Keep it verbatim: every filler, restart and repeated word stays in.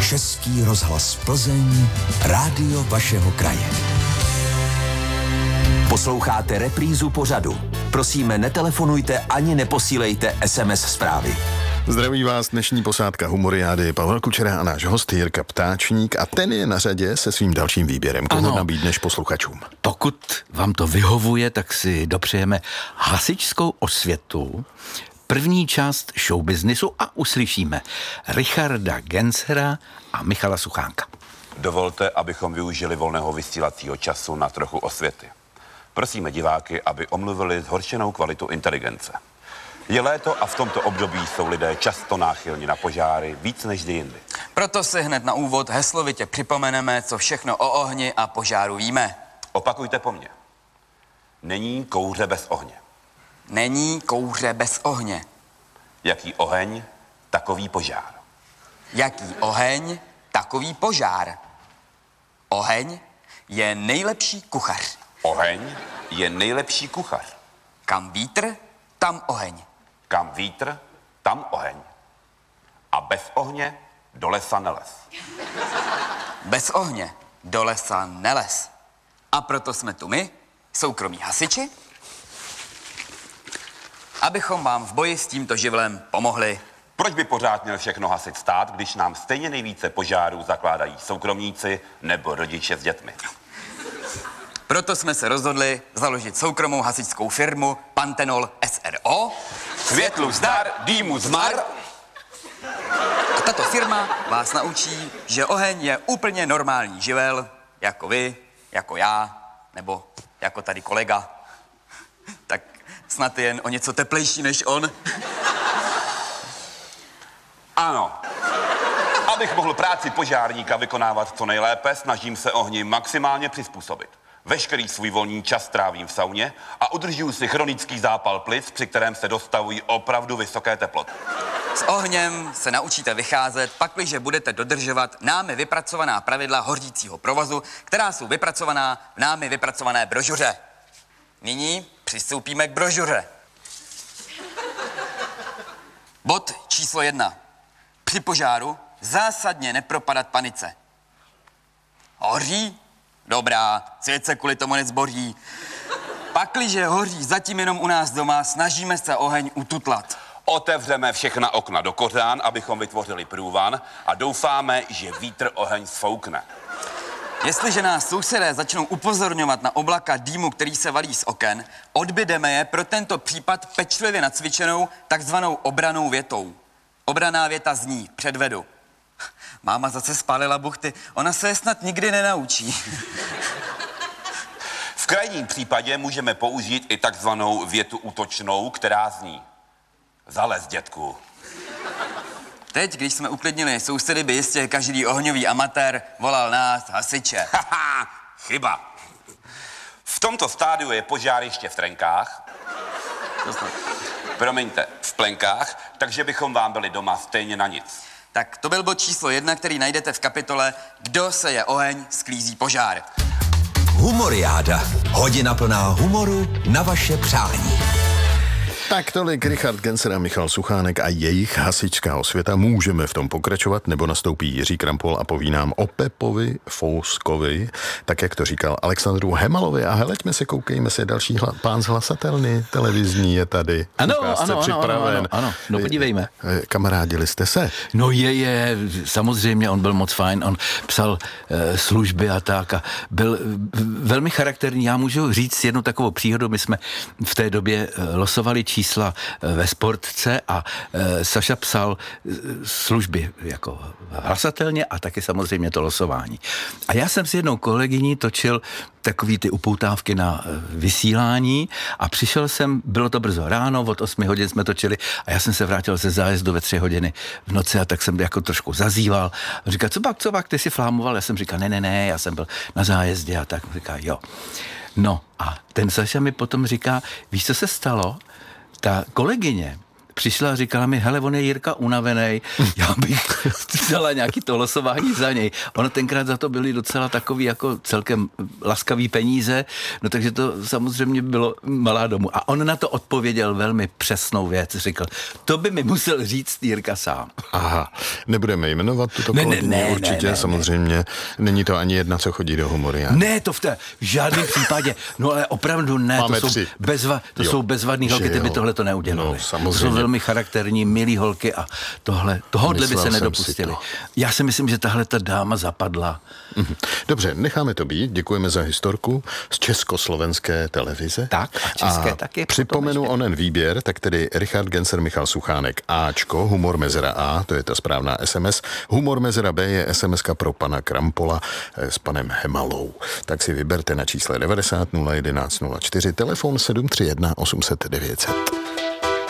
Český rozhlas Plzeň, rádio vašeho kraje. Posloucháte reprízu pořadu. Prosíme, netelefonujte ani neposílejte es em es zprávy. Zdraví vás dnešní posádka Humoriády, Pavel Kučera a náš host Jirka Ptáčník a ten je na řadě se svým dalším výběrem. Koho ano, nabídneš posluchačům? Pokud vám to vyhovuje, tak si dopřejeme hasičskou osvětu, první část showbiznisu a uslyšíme Richarda Gensera a Michala Suchánka. Dovolte, abychom využili volného vysílacího času na trochu osvěty. Prosíme diváky, aby omluvili zhoršenou kvalitu inteligence. Je léto a v tomto období jsou lidé často náchylní na požáry víc než kdy jindy. Proto si hned na úvod heslovitě připomeneme, co všechno o ohni a požáru víme. Opakujte po mně. Není kouře bez ohně. Není kouře bez ohně. Jaký oheň, takový požár. Jaký oheň, takový požár. Oheň je nejlepší kuchař. Oheň je nejlepší kuchař. Kam vítr, tam oheň. Kam vítr, tam oheň. A bez ohně do lesa neles. Bez ohně do lesa neles. A proto jsme tu my, soukromí hasiči, abychom vám v boji s tímto živlem pomohli. Proč by pořád měl všechno hasit stát, když nám stejně nejvíce požárů zakládají soukromníci nebo rodiče s dětmi? Proto jsme se rozhodli založit soukromou hasičskou firmu Pantenol es er o. Světlu zdar, dýmu zmar. A tato firma vás naučí, že oheň je úplně normální živel, jako vy, jako já, nebo jako tady kolega. Tak snad jen o něco teplejší než on. Ano. Abych mohl práci požárníka vykonávat co nejlépe, snažím se ohni maximálně přizpůsobit. Veškerý svůj volný čas trávím v sauně a udržuju si chronický zápal plic, při kterém se dostavují opravdu vysoké teploty. S ohněm se naučíte vycházet, pakliže budete dodržovat námi vypracovaná pravidla hořícího provozu, která jsou vypracovaná v námi vypracované brožuře. Nyní přistoupíme k brožuře. Bod číslo jedna. Při požáru zásadně nepropadat panice. Hoří? Dobrá, svět se kvůli tomu nezboří. Pakliže hoří zatím jenom u nás doma, snažíme se oheň ututlat. Otevřeme všechna okna do kořán, abychom vytvořili průvan a doufáme, že vítr oheň sfoukne. Jestliže nás sousedé začnou upozorňovat na oblaka dýmu, který se valí z oken, odbydeme je pro tento případ pečlivě nacvičenou takzvanou obranou větou. Obraná věta zní, předvedu. Máma zase spálila buchty, ona se je snad nikdy nenaučí. V krajním případě můžeme použít i takzvanou větu útočnou, která zní: zalez, dětku. Teď, když jsme uklidnili sousedy, by jistě každý ohňový amatér volal nás hasiče. Haha, chyba. V tomto stádiu je požár ještě v trenkách. Promiňte, v plenkách, takže bychom vám byli doma stejně na nic. Tak to byl bod číslo jedna, který najdete v kapitole Kdo seje oheň, sklízí požár. Humoriáda. Hodina plná humoru na vaše přání. Tak tolik Richard Genser a Michal Suchánek a jejich hasičská osvěta. Můžeme v tom pokračovat, nebo nastoupí Jiří Krampol a poví nám o Pepovi Fouskovi, tak jak to říkal Alexandru Hemalovi. A heleďme se, koukejme se, další hla, pán z hlasatelny televizní je tady. Ano, ano, ano, ano, ano, ano, no podívejme. Kamarádili jste se? No je, je, samozřejmě, on byl moc fajn, on psal e, služby a tak a byl velmi charakterní. Já můžu říct jednu takovou příhodu, my jsme v té době losovali čísla ve Sportce a e, Saša psal e, služby jako hlasatelně a taky samozřejmě to losování. A já jsem s jednou kolegyní točil takový ty upoutávky na e, vysílání a přišel jsem, bylo to brzo ráno, od osmi hodin jsme točili a já jsem se vrátil ze zájezdu ve tři hodiny v noci a tak jsem jako trošku zazíval. Říká, co pak, co pak, ty jsi flámoval? Já jsem říkal, ne, ne, ne, já jsem byl na zájezdě a tak. Říká, jo. No a ten Saša mi potom říká, víš, co se stalo? Ta kolegyně přišla a říkala mi, hele, on je Jirka unavený, já bych vzala nějaký to losování za něj. Ono tenkrát za to byly docela takový jako celkem laskavý peníze, no takže to samozřejmě bylo malá domů. A on na to odpověděl velmi přesnou věc, řekl, to by mi musel říct Jirka sám. Aha, nebudeme jmenovat tuto Ne, kolegyni, ne, ne, určitě, ne, ne, samozřejmě. Není to ani jedna, co chodí do Humoriády. Ne, to v té v žádném případě. No ale opravdu ne, Máme to, jsou, tři. bezva, to jsou bezvadný holky, ty by tohle to neudělali. No, samozřejmě. To jsou velmi charakterní, milí holky a tohle, tohodle by Myslel se jsem nedopustili. si to. Já si myslím, že tahle ta dáma zapadla. Dobře, necháme to být. Děkujeme za historku z československé televize. Tak, a české taky. Připomenu potom onen výběr, tak tedy Richard Gencer, Michal Suchánek, Ačko, Humor Mezera A, to je ta správná es em es. Humor Mezera B je es em eska pro pana Krampola eh, s panem Hemalou. Tak si vyberte na čísle devadesát nula jedenáct nula čtyři, telefon sedm tři jedna osm set devět set.